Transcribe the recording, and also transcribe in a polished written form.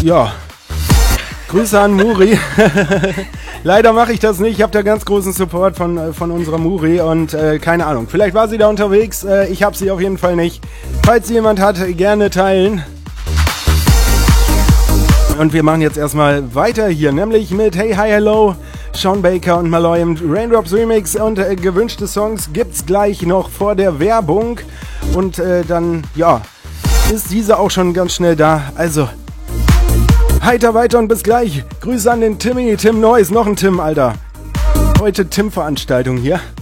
ja, Grüße an Muri. Leider mache ich das nicht. Ich habe da ganz großen Support von unserer Muri und keine Ahnung. Vielleicht war sie da unterwegs. Ich habe sie auf jeden Fall nicht. Falls sie jemand hat, gerne teilen. Und wir machen jetzt erstmal weiter hier, nämlich mit Hey Hi Hello, Sean Baker und Malloy im Raindrops Remix und gewünschte Songs gibt's gleich noch vor der Werbung. Und dann, ja, ist diese auch schon ganz schnell da. Also, heiter weiter und bis gleich. Grüße an den Timmy, Tim Neuss, noch ein Tim, Alter. Heute Tim-Veranstaltung hier.